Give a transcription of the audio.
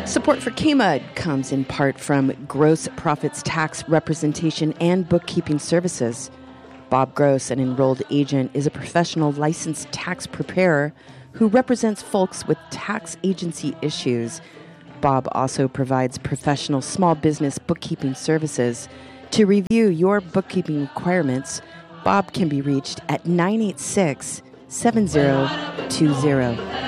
Support for KMUD comes in part from Gross Profits Tax Representation and Bookkeeping Services. Bob Gross, an enrolled agent, is a professional licensed tax preparer who represents folks with tax agency issues. Bob also provides professional small business bookkeeping services. To review your bookkeeping requirements, Bob can be reached at 986-7020.